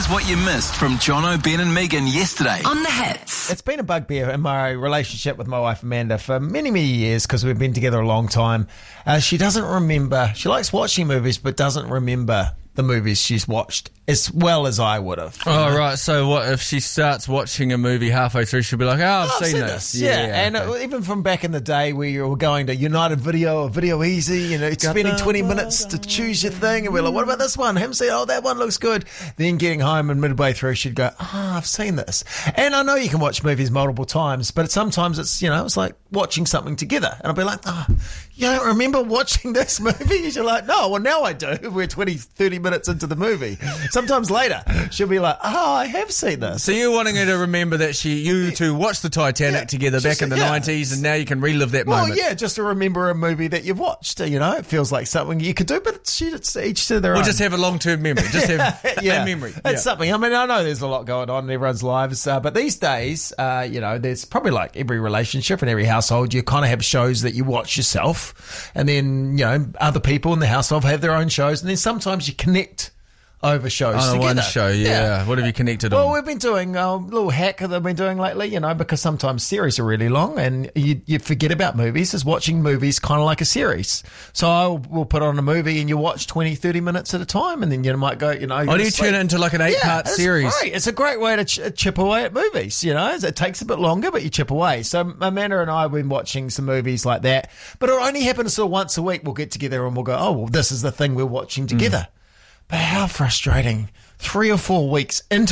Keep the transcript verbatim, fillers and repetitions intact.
Here's what you missed from Jono, Ben and Megan yesterday on The Hits. It's been a bugbear in my relationship with my wife Amanda for many, many years because we've been together a long time. Uh, she doesn't remember, she likes watching movies but doesn't remember the movies she's watched as well as I would have. Oh, know? Right. So what if she starts watching a movie halfway through, she'll be like, oh, I've, oh, I've seen, seen this. this. Yeah, yeah, and okay. uh, even from back in the day where you were going to United Video or Video Easy, you know, spending twenty minutes to choose your thing, and we're like, what about this one? Haven't seen, oh, that one looks good. Then getting home and midway through, she'd go, oh, I've seen this. And I know you can watch movies multiple times, but sometimes it's, you know, it's like watching something together. And I'll be like, oh, you don't remember watching this movie? You're like, no, well, now I do. We're twenty, thirty minutes into the movie. Sometimes later, she'll be like, oh, I have seen this. So you're wanting her to remember that she, you two watched the Titanic yeah, together just, back in the yeah. nineties, and now you can relive that well, moment. Well, yeah, just to remember a movie that you've watched. You know, it feels like something you could do, but it's, it's each to their or own. Or just have a long-term memory. Just have yeah. a memory. It's yeah. something. I mean, I know there's a lot going on in everyone's lives, uh, but these days, uh, you know, there's probably like every relationship and every household, you kind of have shows that you watch yourself, and then, you know, other people in the household have their own shows, and then sometimes you connect over shows on together. one show, yeah. yeah. What have you connected well, on? Well, we've been doing a little hack that I've been doing lately, you know, because sometimes series are really long and you, you forget about movies. Is watching movies kind of like a series. So I will put on a movie and you watch twenty, thirty minutes at a time, and then you might go, you know. Oh, do you turn it into like an eight-part yeah, series? Great. It's a great way to ch- chip away at movies, you know. It takes a bit longer, but you chip away. So Amanda and I have been watching some movies like that, but it only happens sort of once a week. We'll get together and we'll go, oh, well, this is the thing we're watching together. Mm. But how frustrating. Three or four weeks into